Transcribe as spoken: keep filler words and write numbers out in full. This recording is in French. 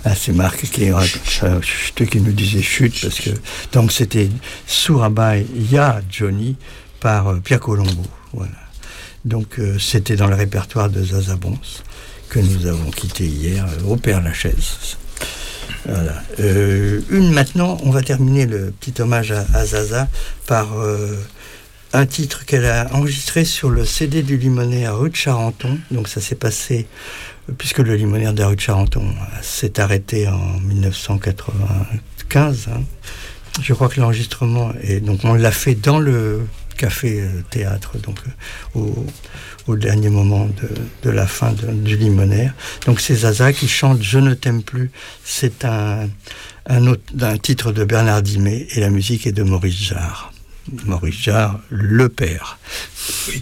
Ah, c'est Marc qui, euh, qui nous disait chut, parce que donc c'était Sourabaï Ya Johnny par euh, Pierre Colombo. Voilà. Donc euh, c'était dans le répertoire de Zaza Bons que nous avons quitté hier euh, au Père-Lachaise. Voilà. Euh, une maintenant, on va terminer le petit hommage à, à Zaza par euh, un titre qu'elle a enregistré sur le C D du Limonaire rue de Charenton. Donc ça s'est passé, puisque le Limonaire de la rue de Charenton s'est arrêté en dix-neuf cent quatre-vingt-quinze. Hein. Je crois que l'enregistrement est, donc on l'a fait dans le café euh, théâtre, donc euh, au, au dernier moment de, de la fin de, du Limonaire. Donc c'est Zaza qui chante Je ne t'aime plus. C'est un, un, autre, un titre de Bernard Dimet et la musique est de Maurice Jarre. Maurice Jarre, le père. Oui.